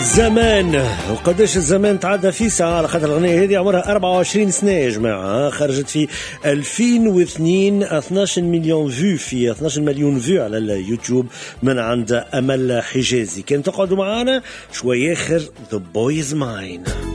زمان، وقداش الزمان تعدى في ساعة، على خاطر الأغنية هذه عمرها 24 سنة يا جماعة. خرجت في 2002، 12 مليون فيو، في 12 مليون فيو على اليوتيوب من عند أمل حجازي. كان تقعدوا معانا شوية آخر The Boy Is Mine.